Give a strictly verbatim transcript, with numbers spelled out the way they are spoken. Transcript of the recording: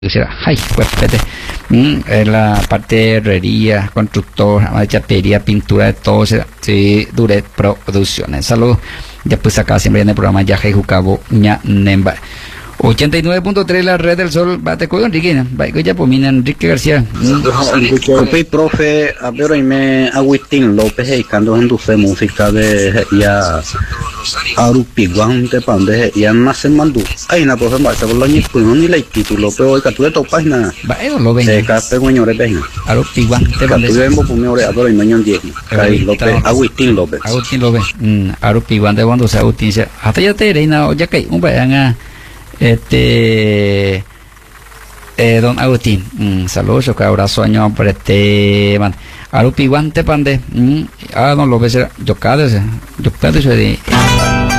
Ay, pues, mm, en la parte de herrería, constructor, chapería, pintura, de todo, sí, Duret Producciones. Saludos. Ya pues acá siempre en el programa Yaja y Jucabo, ña, nemba. ochenta y nueve punto tres la red del sol, bate con Enrique, bate ya pues mina Enrique García. Copi profe, a ver hoy me Agustín López dedicando en dulce música de ya Arupiguan de pande ya más se mandó. Ay na profe más por la ni pues ni la título pero hoy que tú de tu página. Va eso lo ven. Se cape señores ven. Arupiguan de pande. Tú vemos por mi hora a ver hoy mañana diez. Cari López, Agustín López. Agustín López. Mm, Arupiguan de cuando se Agustín se hasta ya te reina ya que un vayan a este eh, don Agustín, mm, saludos, que abrazo año por este man. Arupi guante pande, mm, ah no lo ves, yo cada vez, yo cada vez de